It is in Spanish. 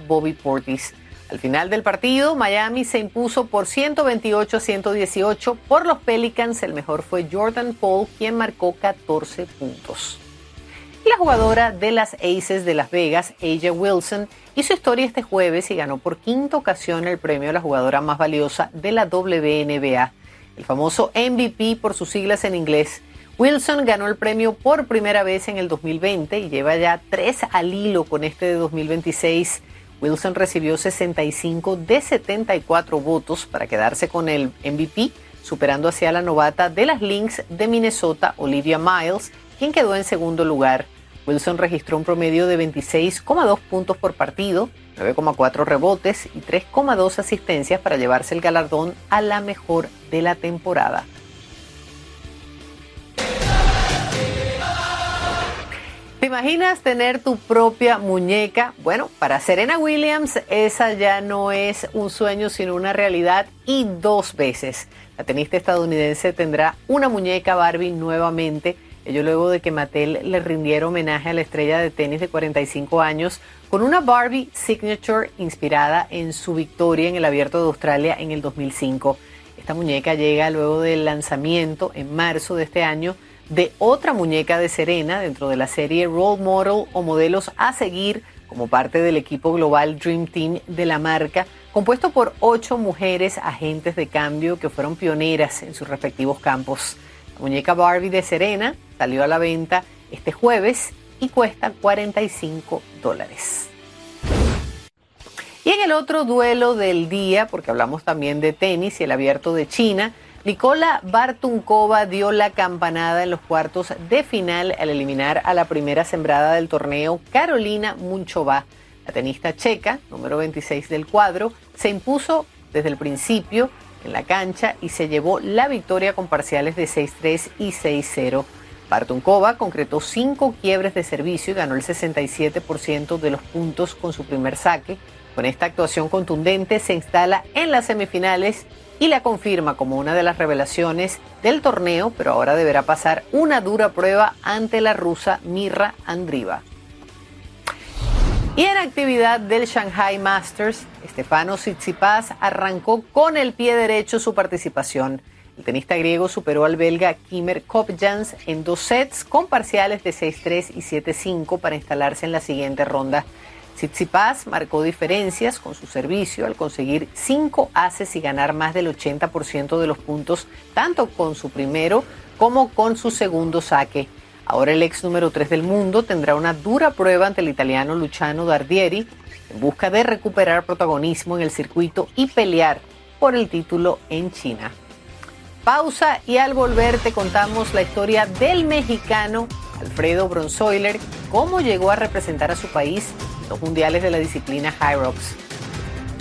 Bobby Portis. Al final del partido, Miami se impuso por 128-118 por los Pelicans. El mejor fue Jordan Poole, quien marcó 14 puntos. Y la jugadora de las Aces de Las Vegas, A'ja Wilson, hizo historia este jueves y ganó por quinta ocasión el premio a la jugadora más valiosa de la WNBA, el famoso MVP por sus siglas en inglés. Wilson ganó el premio por primera vez en el 2020 y lleva ya 3 al hilo con este de 2026. Wilson recibió 65 de 74 votos para quedarse con el MVP, superando hacia la novata de las Lynx de Minnesota, Olivia Miles, quien quedó en segundo lugar. Wilson registró un promedio de 26,2 puntos por partido, 9,4 rebotes y 3,2 asistencias para llevarse el galardón a la mejor de la temporada. ¿Te imaginas tener tu propia muñeca? Bueno, para Serena Williams esa ya no es un sueño sino una realidad, y 2 veces. La tenista estadounidense tendrá una muñeca Barbie nuevamente, ello luego de que Mattel le rindiera homenaje a la estrella de tenis de 45 años con una Barbie Signature inspirada en su victoria en el Abierto de Australia en el 2005. Esta muñeca llega luego del lanzamiento en marzo de este año de otra muñeca de Serena dentro de la serie Role Model o Modelos a Seguir, como parte del equipo global Dream Team de la marca, compuesto por 8 mujeres agentes de cambio que fueron pioneras en sus respectivos campos. La muñeca Barbie de Serena salió a la venta este jueves y cuesta $45. Y en el otro duelo del día, porque hablamos también de tenis y el Abierto de China, Nikola Bartunkova dio la campanada en los cuartos de final al eliminar a la primera sembrada del torneo, Karolina Muchova. La tenista checa, número 26 del cuadro, se impuso desde el principio en la cancha y se llevó la victoria con parciales de 6-3 y 6-0. Bartunkova concretó 5 quiebres de servicio y ganó el 67% de los puntos con su primer saque. Con esta actuación contundente se instala en las semifinales y la confirma como una de las revelaciones del torneo, pero ahora deberá pasar una dura prueba ante la rusa Mirra Andreeva. Y en actividad del Shanghai Masters, Stefanos Tsitsipas arrancó con el pie derecho su participación. El tenista griego superó al belga Kimmer Kopjans en 2 sets con parciales de 6-3 y 7-5 para instalarse en la siguiente ronda. Tsitsipas marcó diferencias con su servicio al conseguir 5 aces y ganar más del 80% de los puntos, tanto con su primero como con su segundo saque. Ahora el ex número 3 del mundo tendrá una dura prueba ante el italiano Luciano Dardieri en busca de recuperar protagonismo en el circuito y pelear por el título en China. Pausa y al volver te contamos la historia del mexicano Alfredo Bronzoiler, cómo llegó a representar a su país en los mundiales de la disciplina High Rocks.